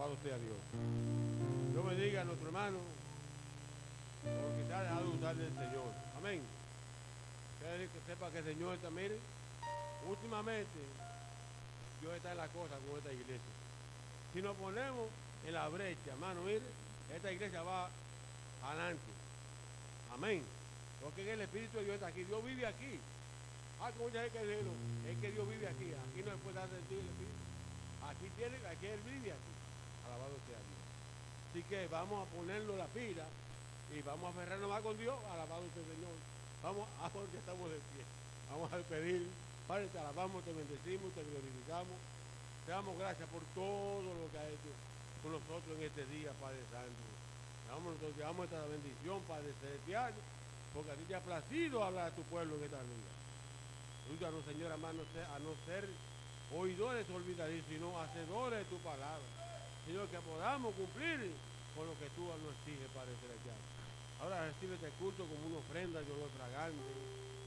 Alabado sea Dios. Dios bendiga a nuestro hermano, porque se ha dejado usar del Señor. Amén. Que sepa que el Señor está, mire, últimamente Dios está en la cosa con esta iglesia. Si nos ponemos en la brecha, hermano, mire, esta iglesia va adelante. Amén. Porque el Espíritu de Dios está aquí. Dios vive aquí. Como mucha gente que dice, no, es que Dios vive aquí. Aquí no se puede dar sentido el Espíritu. Aquí Él vive aquí. Alabado sea Dios. Así que vamos a ponerlo la pila y vamos a aferrarnos más con Dios. Alabado sea el Señor. Vamos a porque estamos de pie. Vamos a pedir. Padre, te alabamos, te bendecimos, te glorificamos. Te damos gracias por todo lo que ha hecho con nosotros en este día, Padre Santo. Te damos esta bendición, Padre Celestial, porque a ti te ha placido hablar a tu pueblo en esta vida. Ayúdanos, Señor, hermano, a no ser oidores olvidadizos, sino hacedores de tu palabra. Señor, que podamos cumplir con lo que tú nos exiges, Padre Celestial. Ahora recibe este culto como una ofrenda de olor fragante.